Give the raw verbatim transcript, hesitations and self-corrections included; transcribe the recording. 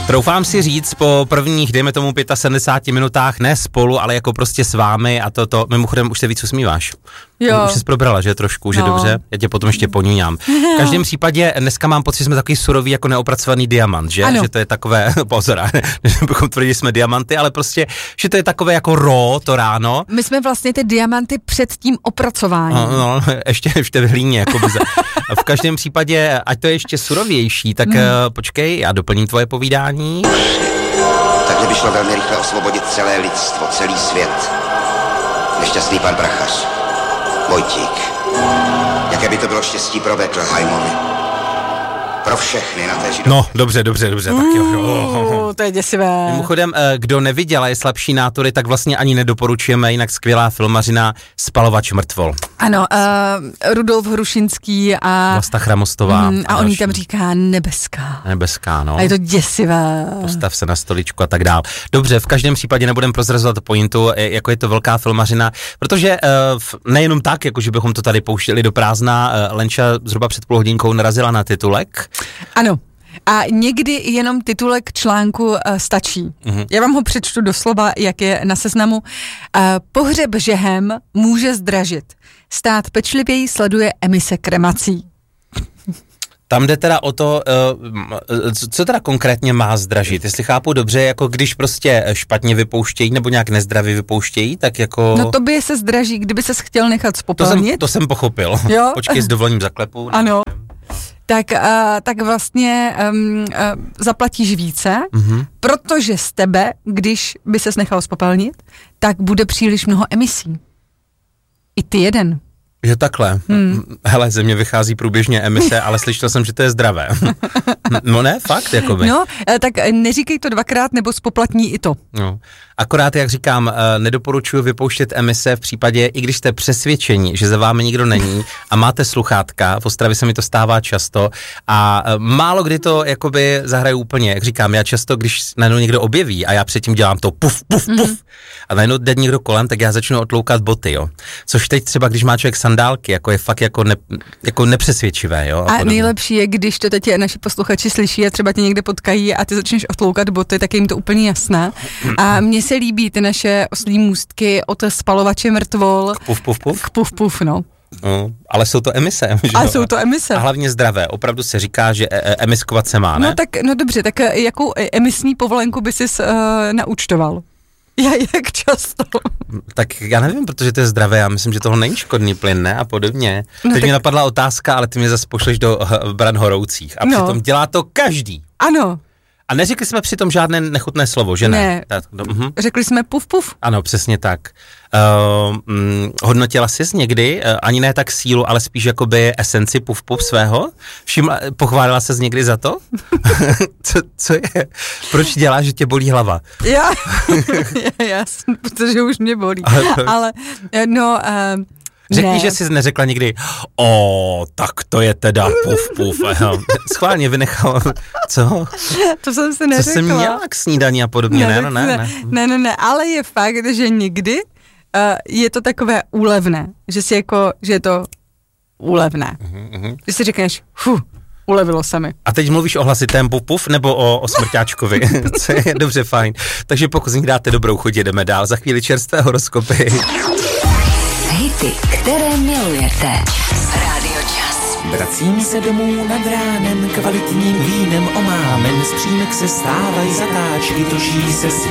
Troufám si říct po prvních, dejme tomu sedmdesáti pěti minutách, ne spolu, ale jako prostě s vámi a toto, mimochodem už se víc usmíváš. Jo. Už jsi probrala, že trošku, že no. dobře, já tě potom ještě poníňám. V každém případě dneska mám pocit, že jsme takový surový jako neopracovaný diamant, že? Ano. Že to je takové, pozor, že bychom tvrdili, že jsme diamanty, ale prostě, že to je takové jako raw to ráno. My jsme vlastně ty diamanty před tím opracováním. No, no ještě, ještě v hlíně, jako by. V každém případě, ať to je ještě surovější, tak hmm. uh, počkej, já doplním tvoje povídání. Takhle by šlo velmi rychle osvobodit celé lidstvo, celý svět. Nešťastný pan Prachař. Vojtík. Jaké by to bylo štěstí pro Bethlehemony. Pro všechny na té židovské. No, dobře, dobře, dobře, tak jo. Uh, to je děsivé. Mimochodem, kdo neviděl a je slabší nátory, tak vlastně ani nedoporučujeme, jinak skvělá filmařina Spalovač mrtvol. Ano, uh, Rudolf Hrušinský a Vlasta Chramostová. Mm, a on jí tam říká nebeská. Nebeská, no. A je to děsivé. Postav se na stoličku a tak dál. Dobře, v každém případě nebudem prozrazovat pointu, jako je to velká filmařina, protože uh, nejenom tak, jako že bychom to tady pouštěli do prázdna, uh, Lenča zhruba před půl hodinkou narazila na titulek. Ano. A někdy jenom titulek článku uh, stačí. Mm-hmm. Já vám ho přečtu doslova, jak je na seznamu. Uh, pohřeb žehem může zdražit. Stát pečlivěji sleduje emise kremací. Tam jde teda o to, co teda konkrétně má zdražit. Jestli chápu dobře, jako když prostě špatně vypouštějí nebo nějak nezdravě vypouštějí, tak jako... No tobě se zdraží, kdyby ses chtěl nechat To spopelnit. jsem, to jsem pochopil. Jo? Počkej, s dovolením zaklepu. Ano. Tak, uh, tak vlastně um, uh, zaplatíš více, mm-hmm. protože z tebe, když by ses nechal spopelnit, tak bude příliš mnoho emisí. I ty jeden. Jo, takhle. Hmm. Hele, ze mě vychází průběžně emise, ale slyšel jsem, že to je zdravé. No ne, fakt, jakoby. No, tak neříkej to dvakrát, nebo spoplatní i to. No. Akorát, jak říkám, nedoporučuji vypouštět emise v případě, i když jste přesvědčení, že za vámi nikdo není a máte sluchátka, v Ostravě se mi to stává často a málo kdy to jakoby zahraju úplně, jak říkám, já často, když najednou někdo objeví a já předtím dělám to puf, puf, puf mm. a najednou jde někdo kolem, tak já začnu otloukat boty, jo. Což teď třeba, když má člověk sandálky, jako je fakt jako, ne, jako nepřesvědčivé, jo. A, a nejlepší je, když to teď naši posluchači slyší a třeba tě někde potkají a ty začneš otloukat boty, tak je jim to úplně jasné. A mně se líbí ty naše oslí můstky od Spalovače mrtvol. K puf, puf, puf? K puf, puf, no. No, ale jsou to emise. Že A jo? jsou to emise. A hlavně zdravé. Opravdu se říká, že e- emiskovat se má, ne? No tak, no dobře, tak jakou emisní povolenku by sis uh, naúčtoval? Já jak často? Tak já nevím, protože to je zdravé, já myslím, že toho není škodný plyn, ne? A podobně. No Teď tak... mi napadla otázka, ale ty mě zase pošleš do uh, bran horoucích. A no. přitom dělá to každý. Ano. A neřekli jsme přitom žádné nechutné slovo, že ne? Ne. Tak, no, uh-huh. Řekli jsme puf, puf. Ano, přesně tak. Uh, hm, hodnotila jsi někdy, uh, ani ne tak sílu, ale spíš jakoby esenci puf, puf svého? Všimla, pochválila ses někdy za to? co, co je? Proč děláš, že tě bolí hlava? Já, já protože už mě bolí. Ale, no... Uh, Řekni, ne. že jsi neřekla nikdy, o, tak to je teda puf, puf. Schválně vynechal, co? To jsem se neřekla. Co jsem měla k snídaní a podobně, ne, ne, no, ne, ne. Ne, ne, ne, ale je fakt, že někdy uh, je to takové úlevné, že si jako, že je to úlevné. Uh-huh, uh-huh. Že si řekneš, fu, ulevilo se mi. A teď mluvíš o hlasitém puf, puf nebo o, o smrťáčkovi? Co je dobře, fajn. Takže pokud z nich dáte dobrou chuť, jdeme dál. Za chvíli čerstvé horoskopy. Hity, které milujete. Rádio Čas. Vracím se domů nad ránem, kvalitním vínem omámen, z přímek se stávají zatáčky, točí se svět.